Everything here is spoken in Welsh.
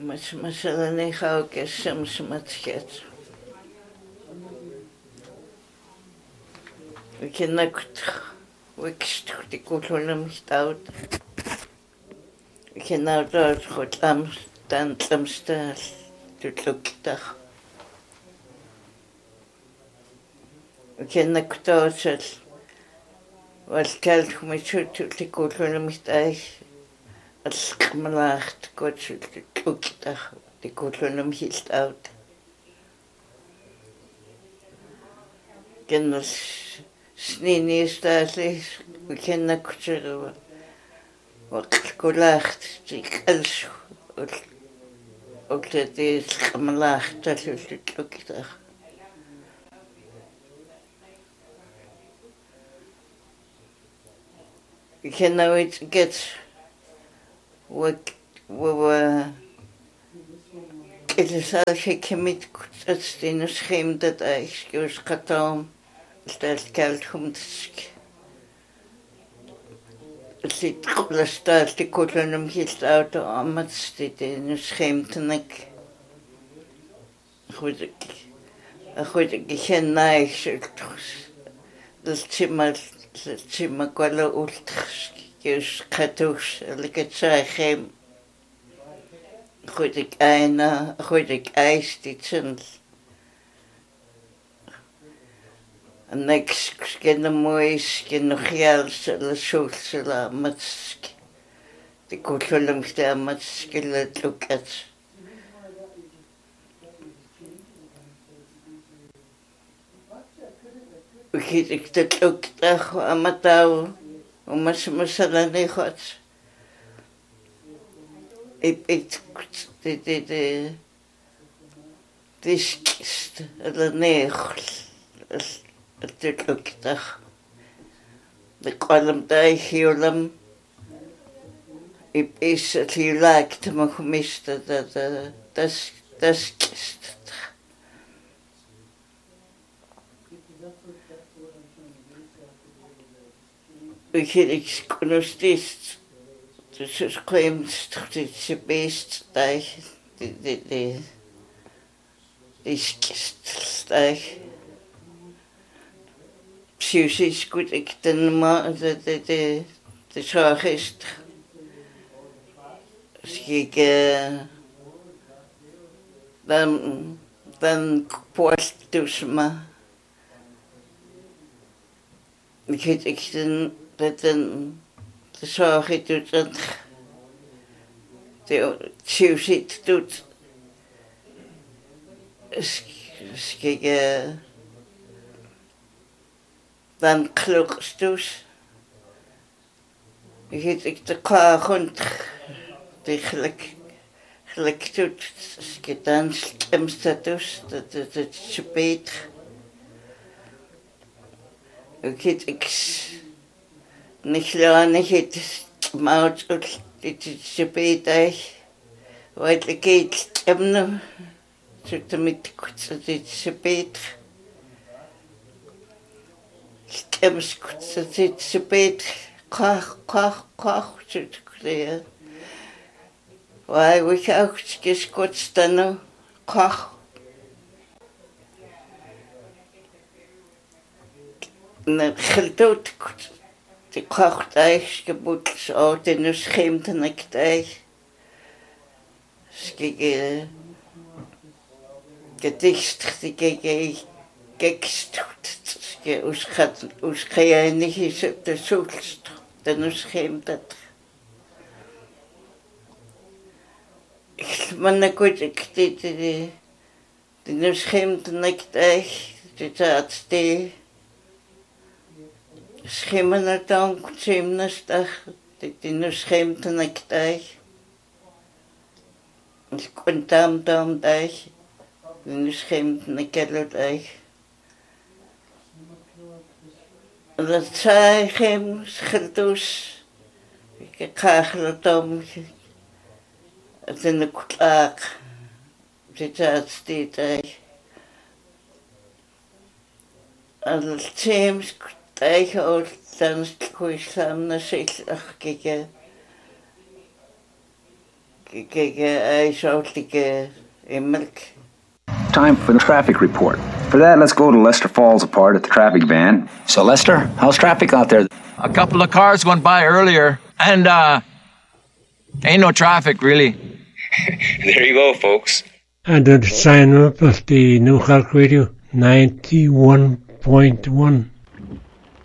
مثلا نخاو كالشمس متكات وكنا كنت وكشت تقولوا لهم يتعود كنا دار خد أمس تانت لمستال تتلوكتاخ وكنا كتوصل والكالك مشوت تقولوا لهم يتعود القملاخ تتلوكتاخ تقولوا لهم يتعود كنا سنين يستاهل وكنا كتير وقت كلاخت تيكالش وقت القملاخ تتلوكتاخ كنا ويتقت كل سال كميت كتستين سخيم دايش كوش قطعهم الكالتهم تسك اللي تقول استال تقول لهم هيلت اوتو اما تستين سخيم تنك أخوذك كان نايش التيما قولا قلتخش كيوش قطوش اللي كتساي خيم أخوذك أينا أخوذك أيش تيتسنل نكس كنا مويس كنا خيال سلسول سلا متسك تقول لهم كتا متسك لا تلوكات وكيدك تتلوكتاخ وأمتاو ومس مثلا نيخوت إبت تشكست النيخل التلوكتاخ بقولم دايخ يولم إبئس تيلاك تمخمست تشكست وكيدك كنوستيست تسقيمت تختيت دايخ تشكست دايخ Psychisch gut, ik den maar de zorg is. Als ik dan post dus maar. Ik weet ik den de zorg is doet dat de psychisch doet. Als ik dan klokstoes. Ik de kaagond die gelijk doet. Als ik dan stemstatus dat het speet. Ik niet lang het maat dit speet hij. Wat ik eet stemmen. Zit met dit speet. Stems zit speet. Kach zit kleer. Wij we ook skot staan kach. En geldood die kach thuis geboet uit in de schermte en ik thuis. Skik gedicht die gekst. Us krijg niet eens op de zoekst. Dan is geen dat. Maar dan goed ik die is geen te nikt echt. Die zaad die schimmen er dan zeemnes dag. Die is geen te nikt echt. Ik kon tam dag. Die is geen te nikt echt. Dat zei geen schildus. Ik krijg het om. Het in de klaak. Dit is dit. En het teams tegen ons dan is het goed samen naar zich gekeken. Time for the traffic report. For that, let's go to Lester Falls Apart at the traffic van. So, Lester, how's traffic out there? A couple of cars went by earlier, and ain't no traffic, really. There you go, folks. And the sign up of the No Hulk Radio 91.1.